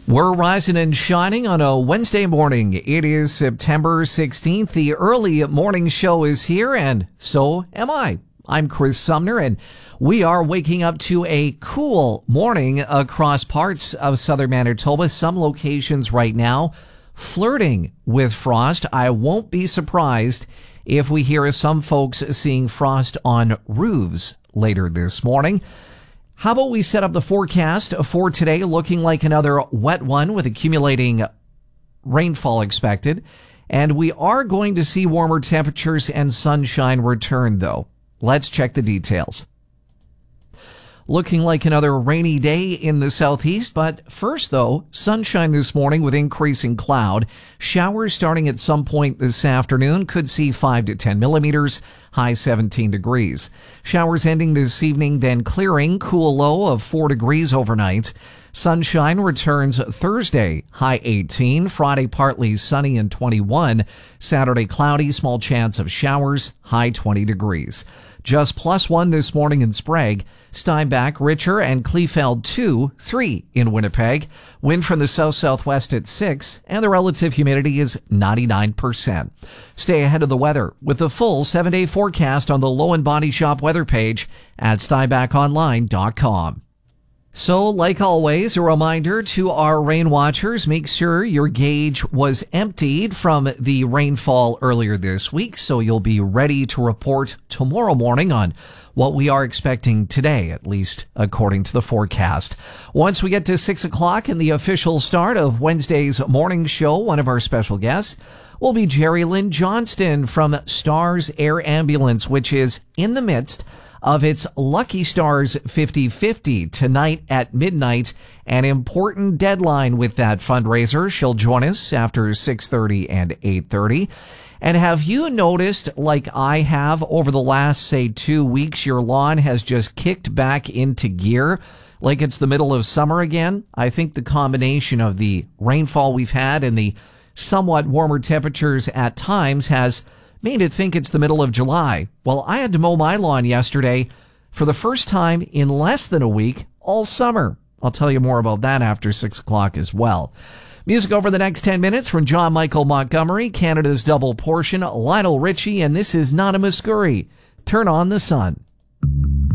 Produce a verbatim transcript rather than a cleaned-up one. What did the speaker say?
We're rising and shining on a Wednesday morning. It is September sixteenth. The early morning show is here, and so am I. I'm Chris Sumner, and we are waking up to a cool morning across parts of southern Manitoba. Some locations right now flirting with frost. I won't be surprised if we hear some folks seeing frost on roofs later this morning. How about we set up the forecast for today, looking like another wet one with accumulating rainfall expected. And we are going to see warmer temperatures and sunshine return, though. Let's check the details. Looking like another rainy day in the southeast, but first, though, sunshine this morning with increasing cloud. Showers starting at some point this afternoon. Could see five to ten millimeters, high seventeen degrees. Showers ending this evening, then clearing, cool low of four degrees overnight. Sunshine returns Thursday, high eighteen. Friday, partly sunny and twenty-one. Saturday, cloudy, small chance of showers, high twenty degrees. Just plus one this morning in Sprague. Steinbach, Richer, and Kleefeld two, three in Winnipeg. Wind from the south-southwest at six, and the relative humidity is ninety-nine percent. Stay ahead of the weather with the full seven-day forecast on the Low and Body Shop weather page at steinbach online dot com. So, like always, a reminder to our rain watchers, make sure your gauge was emptied from the rainfall earlier this week, so you'll be ready to report tomorrow morning on what we are expecting today, at least according to the forecast. Once we get to six o'clock and the official start of Wednesday's morning show, one of our special guests will be Jerry Lynn Johnston from Stars Air Ambulance, which is in the midst of its Lucky Stars fifty fifty tonight at midnight. An important deadline with that fundraiser. She'll join us after six thirty and eight thirty. And have you noticed, like I have over the last, say, two weeks, your lawn has just kicked back into gear like it's the middle of summer again? I think the combination of the rainfall we've had and the somewhat warmer temperatures at times has made it think it's the middle of July. Well, I had to mow my lawn yesterday for the first time in less than a week all summer. I'll tell you more about that after six o'clock as well. Music over the next ten minutes from John Michael Montgomery, Canada's Double Portion, Lionel Richie, and this is Nana Muscuri. Turn on the sun.